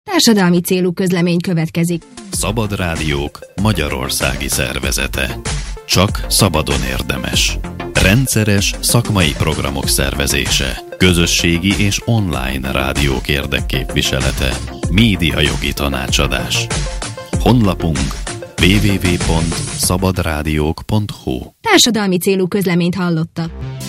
Társadalmi célú közlemény következik. Szabad Rádiók Magyarországi Szervezete. Csak szabadon érdemes. Rendszeres szakmai programok szervezése. Közösségi és online rádiók érdekképviselete. Médiajogi tanácsadás. Honlapunk www.szabadrádiók.hu. Társadalmi célú közleményt hallottak.